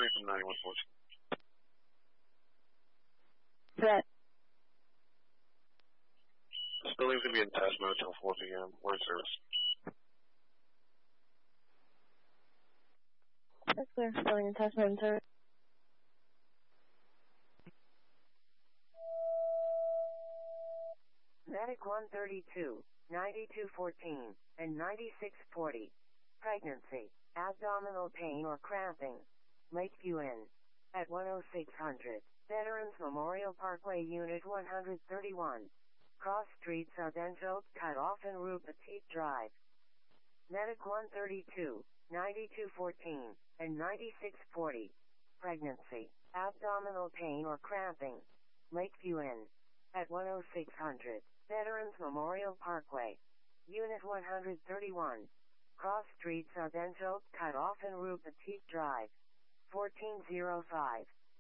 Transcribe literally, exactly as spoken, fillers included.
Connie from ninety-one fourteen. Set. This building's going to be in test mode until four p.m. We're in service. That's clear. Building in test mode, sir. Medic one thirty-two, ninety-two fourteen, and ninety-six forty. Pregnancy, abdominal pain or cramping. Lakeview Inn. At one oh six hundred, Veterans Memorial Parkway, Unit one thirty-one. Cross Street Sargento, cut off en route Petite Drive. Medic one thirty-two, ninety-two fourteen, and ninety-six forty. Pregnancy, abdominal pain or cramping. Lakeview Inn. At one oh six hundred, Veterans Memorial Parkway. Unit one thirty-one. Cross Street Sargento, cut off en route Petite Drive. fourteen oh five.